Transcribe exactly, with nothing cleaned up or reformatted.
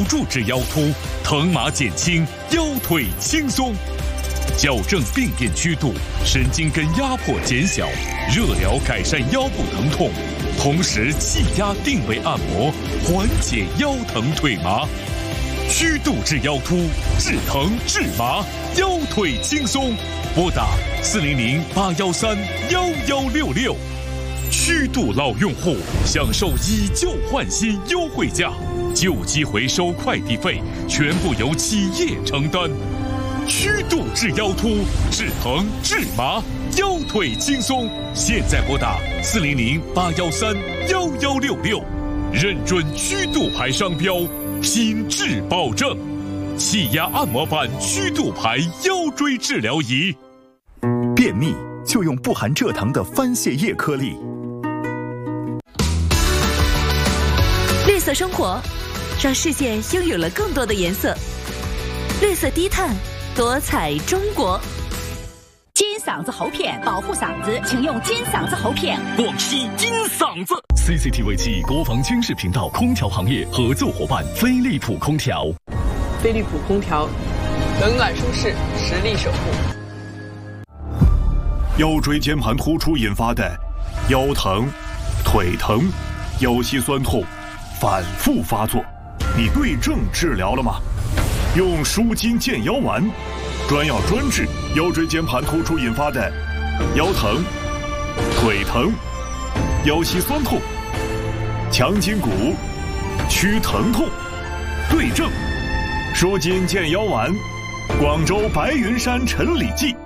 助治腰突，疼麻减轻，腰腿轻松。矫正病变曲度，神经根压迫减小，热疗改善腰部疼痛，同时气压定位按摩，缓解腰疼腿麻。曲度治腰突，治疼治麻，腰腿轻松。拨打四零零八幺三幺幺六六。曲度老用户享受以旧换新优惠价，旧机回收快递费全部由企业承担。曲度治腰突，治疼治麻，腰腿轻松。现在拨打四零零八幺三幺幺六六，认准曲度牌商标，品质保证。气压按摩板曲度牌腰椎治疗仪。 便秘就用不含蔗糖的番泻叶颗粒。 绿色生活，让世界拥有了更多的颜色。绿色低碳，多彩中国。 金嗓子喉片保护嗓子，请用金嗓子喉片。 广西金嗓子。 C C T V 七国防军事频道空调行业合作伙伴飞利浦空调。 飞利浦空调，冷暖舒适，实力守护。 腰椎间盘突出引发的腰疼、腿疼、腰膝酸痛反复发作，你对症治疗了吗？用舒筋健腰丸，专药专治腰椎间盘突出引发的腰疼、腿疼、腰膝酸痛、强筋骨、驱疼痛，对症舒筋健腰丸，广州白云山陈李记。